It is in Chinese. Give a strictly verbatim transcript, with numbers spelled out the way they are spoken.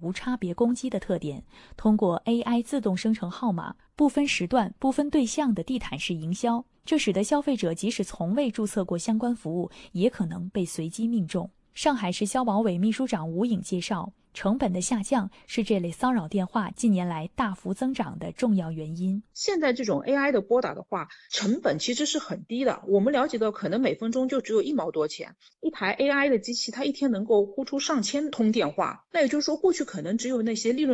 无差别攻击的特点，通过 A I 自动生成号码、不分时段、不分对象的地毯式营销，这使得消费者即使从未注册过相关服务，也可能被随机命中。上海市消保委秘书长吴颖介绍，成本的下降是这类骚扰电话近年来大幅增长的重要原因。 现在这种 A I 的拨打的话，成本其实是很低的。我们了解到，可能每分钟就只有一毛多钱。一台 A I 的机器，它一天能够呼出上千通电话。那也就是说，过去可能只有那些利润